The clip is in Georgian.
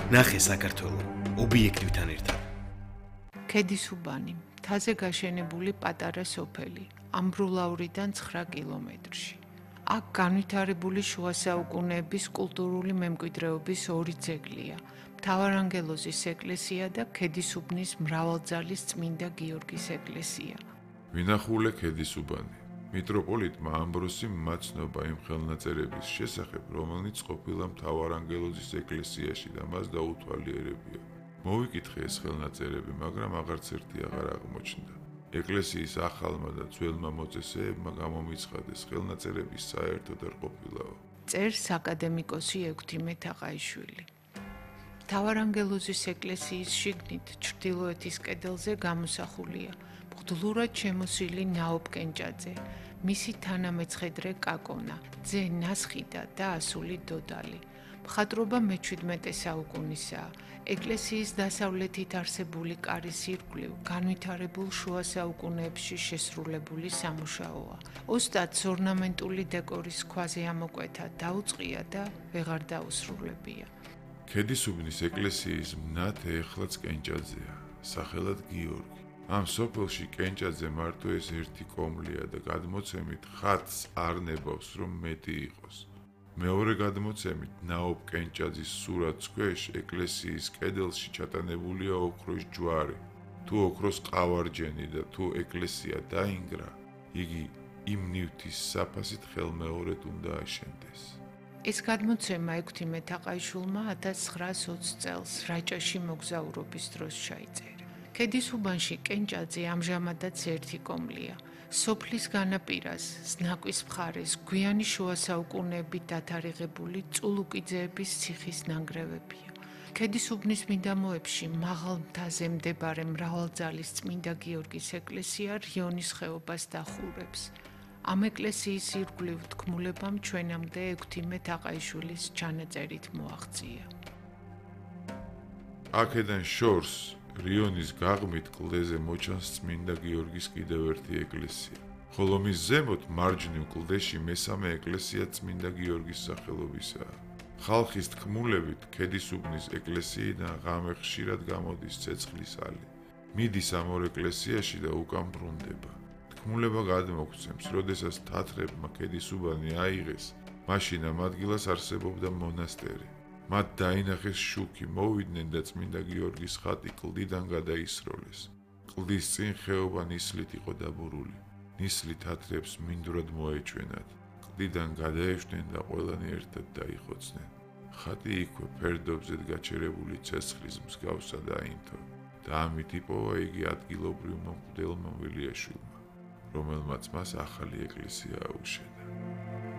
ნახე საქართველო ობიექტივთან ერთად. ქედისუბანი, მთაზე გაშენებული პატარა სოფელი, ამბრულავრიდან 9 კილომეტრში. აქ განვითარებული შუა საუკუნეების კულტურული მემკვიდრეობის ორი ძეგლია: მთავარანგელოზის ეკლესია და ქედისუბნის მრავალძალის წმინდა გიორგის ეკლესია. ვინახულე ქედისუბანი. მიტროპოლიტმა ამბროსიმ მაცნობა იმ ხელნაწერების შესახებ, რომელიც ყოფილა მთავარანგელოზის ეკლესიაში და მას დაუთვალიერებია. მოვიკითხე ეს ხელნაწერები, მაგრამ აღარც ერთი აღარ აღმოჩნდა. ეკლესიის ახალმა და ძველმა მოწესეებმა გამომიცხადეს ხელნაწერების საერთოდ არ ყოფილაო. წერს აკადემიკოსი ექვთიმე თაყაიშვილი. მთავარანგელოზის ეკლესიის შიგნით ჩრდილოეთის კედელზე გამოსახულია მღვდლურად შემოსილი ნაობ კენჭაძე, მისი თანამეცხედრე კაკონა, ძე ნასხიდა და ასული დოდალი. მხატვრობა მე-17 საუკუნისაა. ეკლესიის დასავლეთით არსებული კარის ირგვლივ განვითარებულ შუა საუკუნეებში შესრულებული სამუშაოა. ოსტატს ორნამენტული დეკორის ქვაზე ამოკვეთა დაუწყია და ვეღარ დაუსრულებია. ქედისუბნის ეკლესიის მნათე ეხლაც კენჭაძეა, სახელად გიორგი. ამ სოფელში კენჭაძე მარტო ეს ერთი კომლია და გადმოცემით ხატს არ ნებავს, რომ მეტი იყოს. მეორე გადმოცემით ნაობ კენჭაძის სურათს ქვეშ ეკლესიის კედელში ჩატანებულია ოქროს ჯვარი. თუ ოქროს ყავარჯენი და თუ ეკლესია დაინგრა, იგი იმ ნივთის საფასით ხელმეორედ უნდა აშენდეს. ეს გადმოცემა ექვთიმე თაყაიშვილმა 1920 წელს რაჭაში მოგზაურობის დროს ჩაიწერა. ქედისუბანში კენჭაძე ამჟამადაც ერთი კომლია. სოფლის განაპირას, ზნაკვის მხარეს, გვიანი შუა საუკუნეებით დათარიღებული წულუკიძეების ციხის ნანგრევებია. ქედისუბნის მიდამოებში მაღალ მთაზე მდებარე მრავალძალის წმინდა გიორგის ეკლესია რიონის ხეობას დახურებს. ამ ეკლესიის ირგვლივ თქმულებამ ჩვენამდე ექვთიმე თაყაიშვილის ჩანაწერით მოაღწია. აქედან შორს რიონის გაღმით კლდეზე მოჩანს წმინდა გიორგის კიდევ ერთი ეკლესია, ხოლო მის ზემოთ მარჯვნივ კლდეში მესამე ეკლესია წმინდა გიორგის სახელობისაა. ხალხის თქმულებით ქედისუბნის ეკლესიიდან ღამე ხშირად გამოდის ცეცხლის ალი. მიდის ამ ორ ეკლესიაში და უკან ბრუნდება. თქმულება გადმოგვცემს, როდესაც თათრებმა ქედისუბანი აიღეს, მაშინ ამ ადგილას არსებობდა მონასტერი. მათ დაინახეს შუქი, მოვიდნენ და წმინდა გიორგის ხატი კლდიდან გადაისროლეს. კლდის წინ ხეობა ნისლით იყო დაბურული. ნისლი თათრებს მინდვრად მოეჩვენათ. კლდიდან გადაეშვნენ და ყველანი ერთად დაიხოცნენ. ხატი იქვე ფერდობზედ გაჩერებული ცეცხლის მსგავსად დაინთო და ამით იპოვა იგი ადგილობრივმა მღვდელმა ვილიაშვილმა, რომელმაც მას ახალი ეკლესია აუშენა.